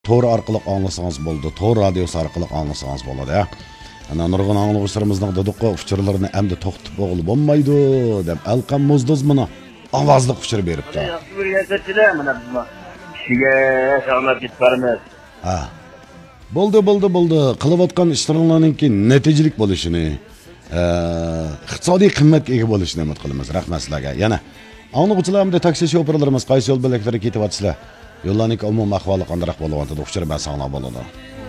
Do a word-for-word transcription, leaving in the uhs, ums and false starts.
to'r orqali anglasangiz bo'ldi, to'r radiosi orqali anglasangiz bo'ladi ya. Ana nurg'un anglovchilarimizning dediqqa uchurlarini endi to'xtatib bo'g'ilib bo'lmaydi deb Alqam Muzdozmini ovozli uchur beribdi. Yaxshi bir yasatchilar mana biz kishiga shamat ketbarmiz. Ha. Bo'ldi, bo'ldi, bo'ldi. Qilayotgan ishlaringlarningki natijalik bo'lishini, iqtisodiy qimmatga ega bo'lishini umid qilamiz. Rahmat sizlarga. Yana anglovchilarimda taksi shoferlarimiz qaysi yo'l bo'laklari ketyapsizlar? Yo'llarning umumiy ahvoli qanday bo'lyapti? Uchur ben sağlam bo'ladi.